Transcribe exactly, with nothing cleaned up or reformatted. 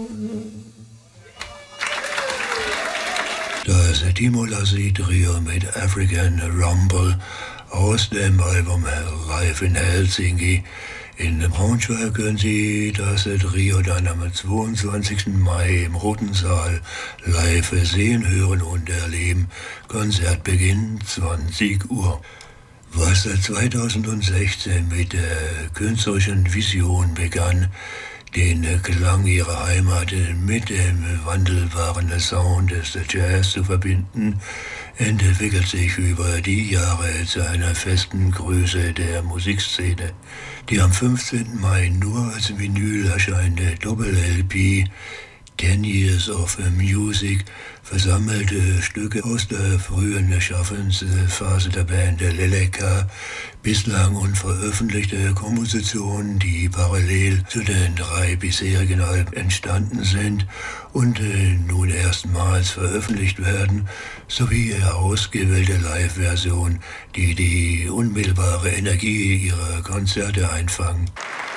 Das Timo Lassy Trio mit African Rumble aus dem Album Live in Helsinki. In Braunschweig können Sie das Trio dann am zweiundzwanzigsten Mai im Roten Saal live sehen, hören und erleben. Konzertbeginn zwanzig Uhr. Was zweitausendsechzehn mit der künstlerischen Vision begann, den Klang ihrer Heimat mit dem wandelbaren Sound des Jazz zu verbinden, entwickelt sich über die Jahre zu einer festen Größe der Musikszene. Die am fünfzehnten Mai nur als Vinyl erscheinende Doppel-L P Ten Years of Music versammelte Stücke aus der frühen Schaffensphase der Band Leleka, bislang unveröffentlichte Kompositionen, die parallel zu den drei bisherigen Alben entstanden sind und nun erstmals veröffentlicht werden, sowie ausgewählte Live-Versionen, die die unmittelbare Energie ihrer Konzerte einfangen.